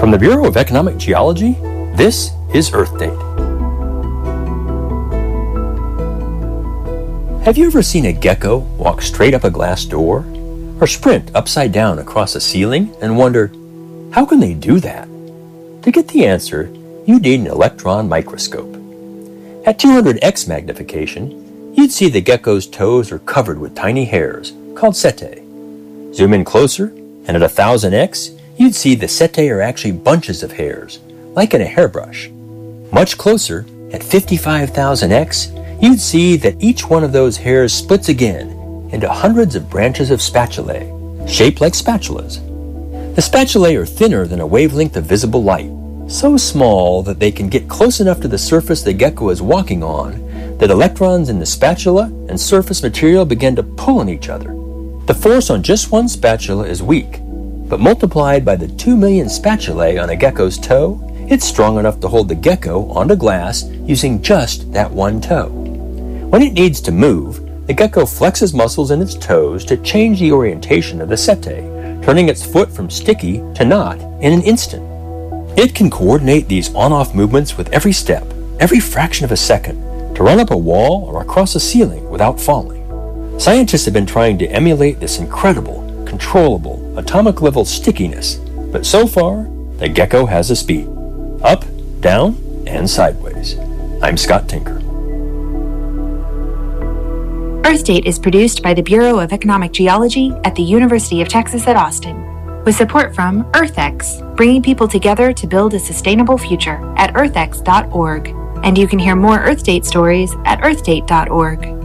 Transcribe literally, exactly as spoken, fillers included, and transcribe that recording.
From the Bureau of Economic Geology, this is Earth Date. Have you ever seen a gecko walk straight up a glass door, or sprint upside down across a ceiling and wonder, how can they do that? To get the answer, you need an electron microscope. At two hundred x magnification, you'd see the gecko's toes are covered with tiny hairs, called setae. Zoom in closer, and at one thousand x, you'd see the setae are actually bunches of hairs, like in a hairbrush. Much closer, at fifty-five thousand x, you'd see that each one of those hairs splits again into hundreds of branches of spatulae, shaped like spatulas. The spatulae are thinner than a wavelength of visible light, so small that they can get close enough to the surface the gecko is walking on that electrons in the spatula and surface material begin to pull on each other. The force on just one spatula is weak, but multiplied by the two million spatulae on a gecko's toe, it's strong enough to hold the gecko onto glass using just that one toe. When it needs to move, the gecko flexes muscles in its toes to change the orientation of the setae, turning its foot from sticky to not in an instant. It can coordinate these on-off movements with every step, every fraction of a second, to run up a wall or across a ceiling without falling. Scientists have been trying to emulate this incredible, controllable, atomic-level stickiness, but so far, the gecko has a speed. Up, down, and sideways. I'm Scott Tinker. Earth Date is produced by the Bureau of Economic Geology at the University of Texas at Austin, with support from EarthX, bringing people together to build a sustainable future at earth x dot org. And you can hear more Earth Date stories at earth date dot org.